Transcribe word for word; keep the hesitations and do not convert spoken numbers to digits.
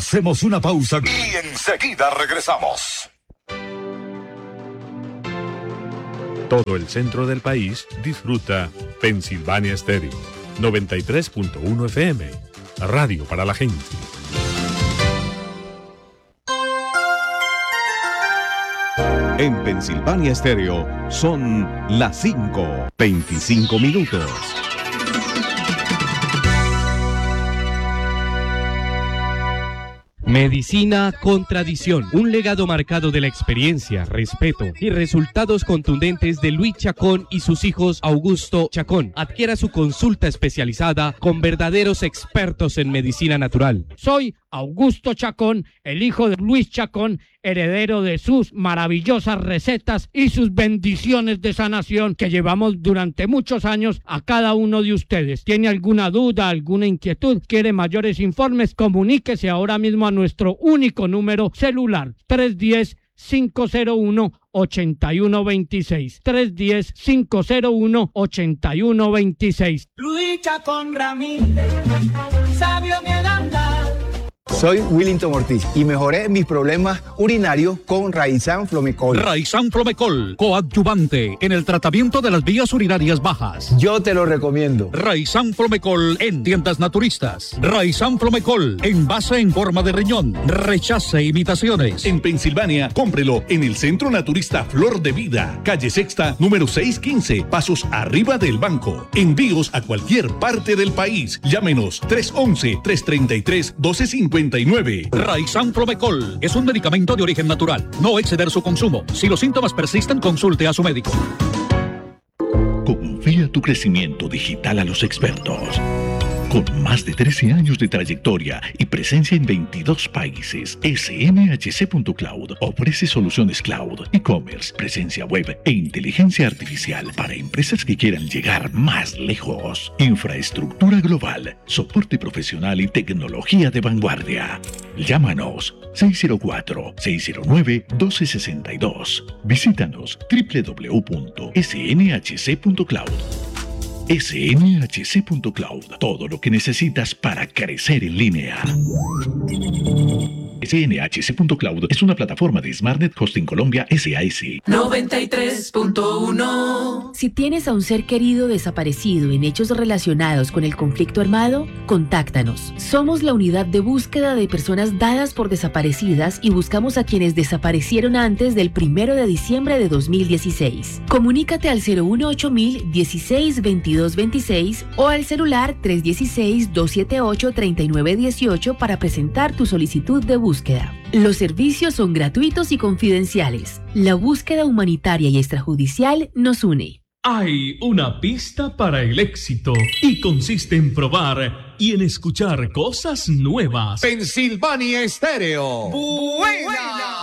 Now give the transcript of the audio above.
Hacemos una pausa y enseguida regresamos. Todo el centro del país disfruta Pensilvania Stereo, noventa y tres punto uno F M, radio para la gente. En Pensilvania Stereo son las cinco, veinticinco minutos. Medicina con tradición, un legado marcado de la experiencia, respeto y resultados contundentes de Luis Chacón y sus hijos Augusto Chacón. Adquiera su consulta especializada con verdaderos expertos en medicina natural. Soy Augusto Chacón, el hijo de Luis Chacón, heredero de sus maravillosas recetas y sus bendiciones de sanación que llevamos durante muchos años a cada uno de ustedes. ¿Tiene alguna duda, alguna inquietud? ¿Quiere mayores informes? Comuníquese ahora mismo a nuestro único número celular, tres uno cero, cinco cero uno, ocho uno dos seis, tres uno cero, cinco cero uno, ocho uno dos seis. Luis Chacón Ramírez, sabio mi andar. Soy Willington Ortiz y mejoré mis problemas urinarios con Raizán Flomecol. Raizán Flomecol, coadyuvante en el tratamiento de las vías urinarias bajas. Yo te lo recomiendo. Raizán Flomecol en tiendas naturistas. Raizán Flomecol, envase en forma de riñón. Rechace imitaciones. En Pensilvania, cómprelo en el Centro Naturista Flor de Vida, calle Sexta, número seiscientos quince, pasos arriba del banco. Envíos a cualquier parte del país. Llámenos tres once, tres treinta y tres, doce cincuenta y nueve. Raizán Flomecol es un medicamento de origen natural. No exceder su consumo. Si los síntomas persisten, consulte a su médico. Confía tu crecimiento digital a los expertos. Con más de trece años de trayectoria y presencia en veintidós países, S M H C punto cloud ofrece soluciones cloud, e-commerce, presencia web e inteligencia artificial para empresas que quieran llegar más lejos. Infraestructura global, soporte profesional y tecnología de vanguardia. Llámanos seis cero cuatro, seis cero nueve, uno dos seis dos. Visítanos doble u doble u doble u punto S M H C punto cloud. S M H C punto cloud, todo lo que necesitas para crecer en línea. S M H C punto cloud es una plataforma de SmartNet Hosting Colombia S A S. noventa y tres punto uno. Si tienes a un ser querido desaparecido en hechos relacionados con el conflicto armado, contáctanos. Somos la unidad de búsqueda de personas dadas por desaparecidas y buscamos a quienes desaparecieron antes del primero de diciembre de dos mil dieciséis. Comunícate al cero uno ocho mil dieciséis veintidós veintiséis o al celular tres uno seis, dos siete ocho, tres nueve uno ocho para presentar tu solicitud de búsqueda. Los servicios son gratuitos y confidenciales. La búsqueda humanitaria y extrajudicial nos une. Hay una pista para el éxito y consiste en probar y en escuchar cosas nuevas. Pensilvania Stereo. ¡Buena!